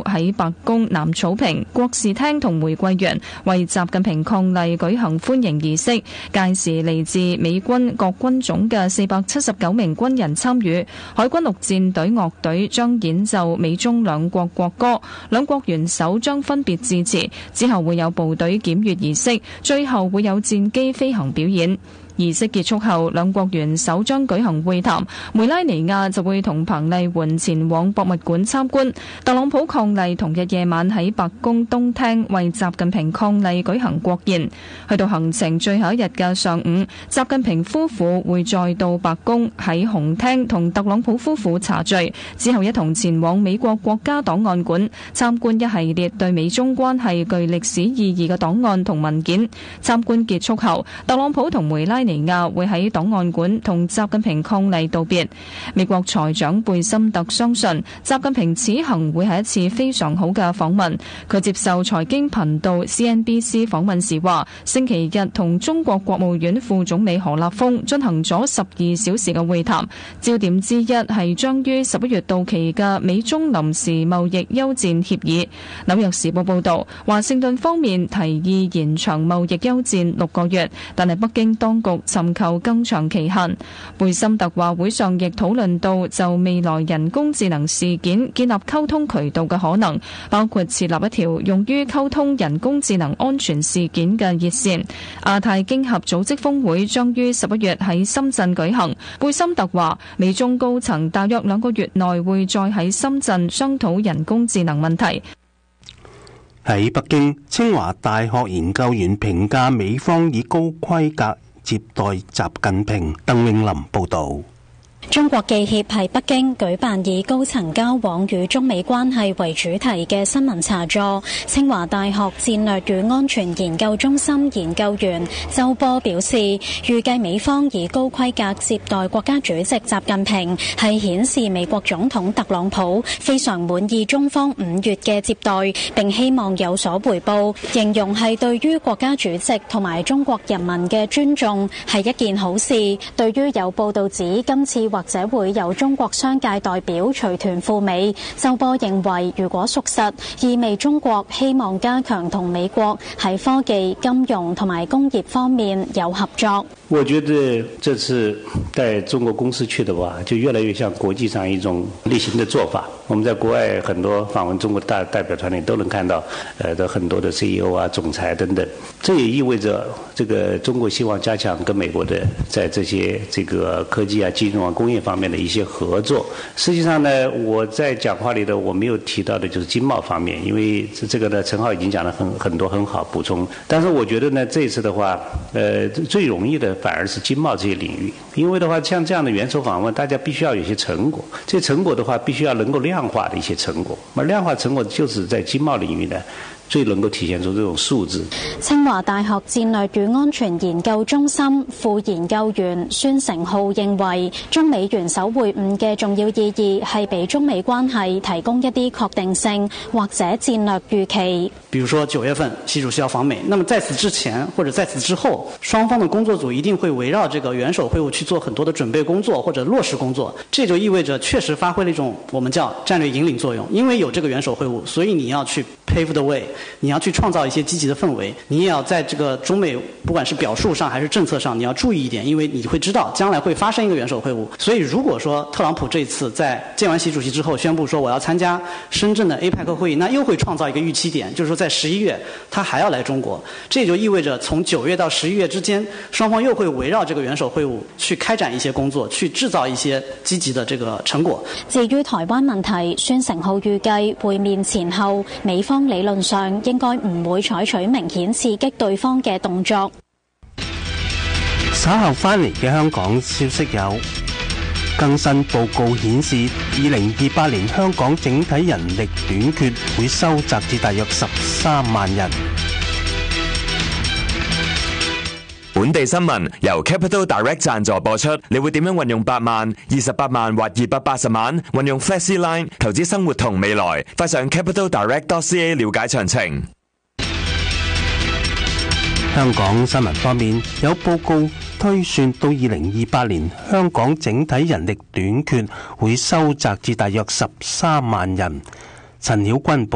喺白宮南草坪、國事廳同玫瑰園為習近平伉儷舉行歡迎儀式。屆時嚟自美軍各軍種嘅479名軍人參與，海軍陸戰隊樂隊將演奏美中兩國國歌，兩國元首將分別致辭，之後會有部隊檢閱儀式，最後會有戰機飛行表演。儀式結束後，兩國元首將舉行會談，梅拉尼亞就會同彭麗媛前往博物館參觀。特朗普伉儷同日夜晚喺白宮東廳為習近平伉儷舉行國宴。去到行程最後一日嘅上午，習近平夫婦會再到白宮喺紅廳同特朗普夫婦茶聚，之後一同前往美國國家檔案館參觀一系列對美中關係具歷史意義嘅檔案同文件。參觀結束後，特朗普同梅拉尼亞會喺檔案館同習近平伉儷道別。美國財長貝森特相信習近平此行會係一次非常好嘅訪問。佢接受財經頻道 CNBC 訪問時話，星期日同中國國務院副總理何立峰進行咗12小時嘅會談，焦點之一係將於11月到期嘅美中臨時貿易休戰協議。紐約時報報道，華盛頓方面提議延長貿易休戰6個月，但係北京當局尋求更長期限。貝森特話會上亦討論到就未來人工智能事件建立溝通渠道嘅可能，包括設立一條用於溝通人工智能安全事件嘅熱線。亞太經合組織峰會將於11月喺深圳舉行。貝森特話美中高層大約2個月內會再喺深圳商討人工智能問題。 喺北京，清華大學研究員評價美方以高規格接待習近平。鄧永林報道。 中國記協喺北京舉辦以高層交往與中美關係為主題嘅新聞茶座。清華大學戰略與安全研究中心研究員周波表示，預計美方以高規格接待國家主席習近平，係顯示美國總統特朗普非常滿意中方5月嘅接待，並希望有所回報，形容係對於國家主席同埋中國人民嘅尊重，係一件好事。對於有報道指今次或者會有中國商界代表隨團赴美，周波認為如果屬實，意味中國希望加強同美國喺科技、金融同埋工業方面有合作。 我覺得這次帶中國公司去的話，就越來越像國際上一種例行的做法。我們在國外很多訪問中國的代表團裡都能看到，的很多的 CEO 啊、總裁等等。這也意味着這個中國希望加強跟美國的在這些這個科技啊、金融啊、工業方面的一些合作。實際上呢，我在講話裡的我沒有提到的就是經貿方面，因為這個呢陳浩已經講了很多很好補充。但是我覺得呢，這一次的話，最容易的反而是經貿這些領域，因為的話像這樣的元首訪問，大家必須要有些成果，這成果的話必須要能夠量化的一些成果，而量化成果就是在經貿領域呢最能夠體現出這種數字。 清華大學戰略與安全研究中心副研究員孫成浩認為，中美元首會晤嘅重要意義係俾中美關係提供一啲確定性或者戰略預期。 比如說9月份習主席要訪美，那麼在此之前或者在此之後，雙方的工作組一定會圍繞這個元首會晤去做很多的準備工作或者落實工作。這就意味着確實發揮了一種我們叫戰略引領作用，因為有這個元首會晤，所以你要去 pave the way， 你要去創造一些積極的氛圍，你也要在這個中美不管是表述上還是政策上，你要注意一點，因為你會知道將來會發生一個元首會晤。所以如果說特朗普這次在見完習主席之後宣布說我要參加深圳的 APEC 會議，那又會創造一個預期點，就是說在11月他還要來中國，這也就意味着從9月到11月之間，雙方又會圍繞這個元首會晤去開展一些工作，去製造一些積極的這個成果。 至於台灣問題，孫成浩預計會面前後美方理論上應該唔會採取明顯刺激對方嘅動作。 稍後翻嚟嘅香港消息有：更新報告顯示，2028年香港整體人力短缺會收窄至大約13萬人。 本地新聞由 Capital Direct 贊助播出。你會點樣運用8萬、28萬或280萬？運用 FlexiLine 投資生活同未來，快上 capitaldirect.ca 了解詳情。 香港新聞方面，有報告推算到2028年香港整體人力短缺會收窄至大約13萬人。陳曉君報